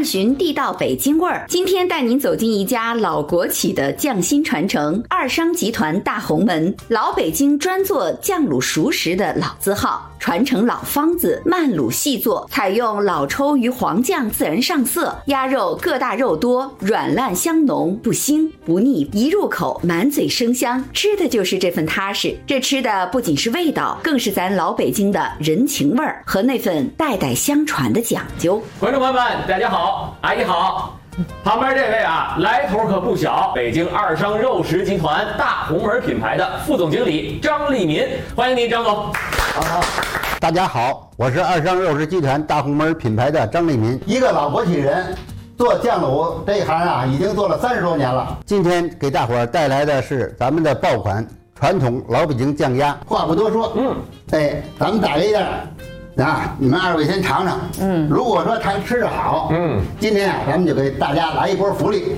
寻地道北京味儿。今天带您走进一家老国企的匠心传承——二商集团大红门，老北京专做酱卤熟食的老字号，传承老方子，慢卤细做，采用老抽与黄酱自然上色，鸭肉个大肉多，软烂香浓，不腥不腻，一入口满嘴生香，吃的就是这份踏实。这吃的不仅是味道，更是咱老北京的人情味儿和那份代代相传的讲究。 观众朋友们，大家好，阿姨好。旁边这位啊，来头可不小，北京二商肉食集团大红门品牌的副总经理张立民，欢迎您，张总。 好，大家好，我是二商肉食集团大红门品牌的张立民，一个老国企人，做酱卤这一行啊，已经做了30多年了。今天给大伙儿带来的是咱们的爆款传统老北京酱鸭。话不多说，咱们打个样。你们二位先尝尝，如果说他吃得好，今天啊，咱们就给大家来一波福利。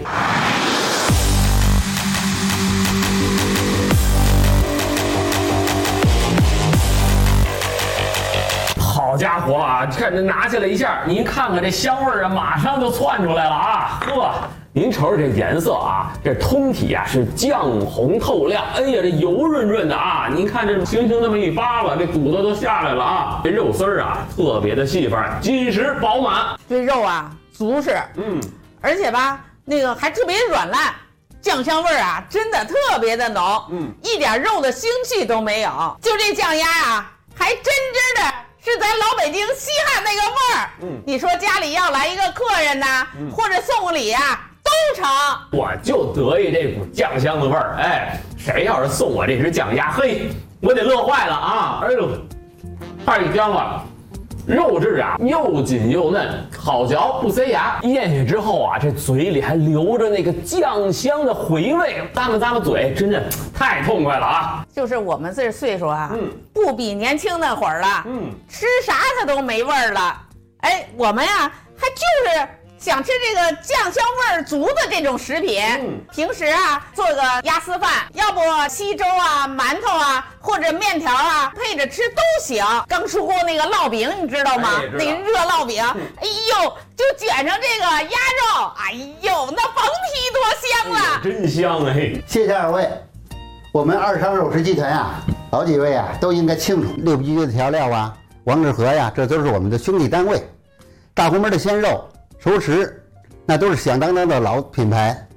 好家伙啊，看这拿下来一下，您看看这香味儿啊，马上就窜出来了啊！呵，您瞅瞅这颜色啊，这通体啊是酱红透亮，哎呀，这油润润的啊！您看这轻轻那么一扒拉，这骨头都下来了啊！这肉丝儿啊特别的细份，紧实饱满。 这肉啊足实，而且吧那个还特别软烂，酱香味儿啊真的特别的浓，一点肉的腥气都没有。就这酱鸭啊，还真的是咱老北京西汉那个味儿。你说家里要来一个客人呐，或者送个礼啊，都成。 我就得意这股酱香的味儿，哎，谁要是送我这只酱鸭，嘿，我得乐坏了啊！哎呦，太香了，肉质啊又紧又嫩，好嚼不塞牙，咽下之后啊，这嘴里还留着那个酱香的回味，咂巴嘴，真的太痛快了啊！ 就是我们这岁数啊，不比年轻那会儿了，吃啥它都没味儿了。哎，我们呀还就是想吃这个酱香味儿足的这种食品。平时啊做个鸭丝饭，要不稀粥啊、馒头啊或者面条啊配着吃都行。刚出锅那个烙饼你知道吗？那个热烙饼，哎呦，就卷上这个鸭肉，哎呦，那甭提多香了， 真香哎！ 谢谢二位。我们二商肉食集团啊，好几位啊都应该清楚，六必居的调料啊，王致和呀，这都是我们的兄弟单位。大红门的鲜肉、熟食，那都是响当当的老品牌。